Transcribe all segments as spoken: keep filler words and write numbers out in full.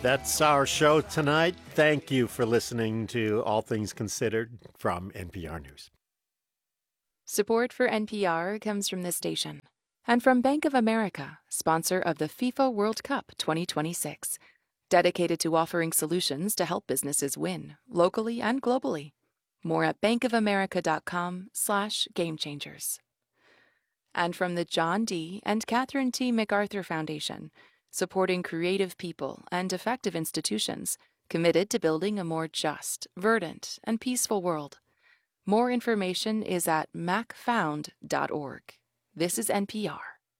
That's our show tonight. Thank you for listening to All Things Considered from N P R News. Support for N P R comes from this station and from Bank of America, sponsor of the FIFA World Cup twenty twenty-six, dedicated to offering solutions to help businesses win locally and globally. More at bankofamerica.com slash game changers. And from the John D. and Catherine T. MacArthur Foundation, supporting creative people and effective institutions committed to building a more just, verdant, and peaceful world. More information is at mac found dot org. This is N P R.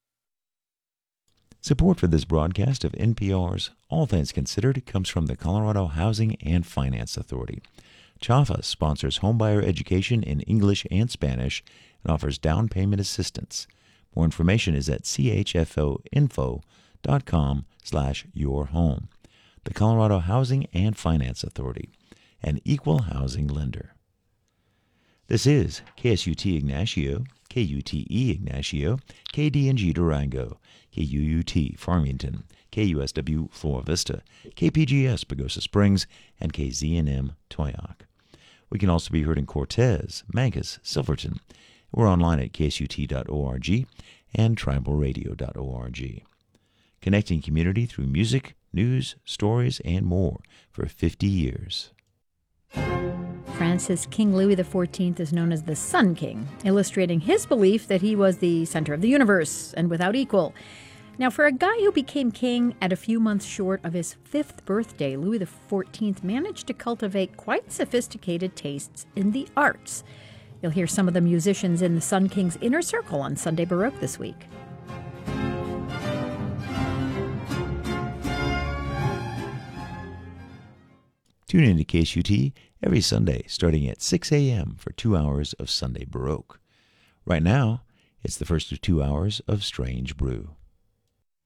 Support for this broadcast of N P R's All Things Considered comes from the Colorado Housing and Finance Authority. C H A F A sponsors homebuyer education in English and Spanish and offers down payment assistance. More information is at c h f o info dot com slash your home. The Colorado Housing and Finance Authority, an equal housing lender. This is K S U T Ignacio, K U T E Ignacio, K D N G Durango, K U U T Farmington, K U S W Flora Vista, K P G S Pagosa Springs, and K Z N M Toyoak. We can also be heard in Cortez, Mancos, Silverton. We're online at k s u t dot org and tribal radio dot org. Connecting community through music, news, stories, and more for fifty years. France's King Louis the fourteenth is known as the Sun King, illustrating his belief that he was the center of the universe and without equal. Now, for a guy who became king at a few months short of his fifth birthday, Louis the fourteenth managed to cultivate quite sophisticated tastes in the arts. You'll hear some of the musicians in the Sun King's inner circle on Sunday Baroque this week. Tune in to K S U T every Sunday starting at six a.m. for two hours of Sunday Baroque. Right now, it's the first of two hours of Strange Brew.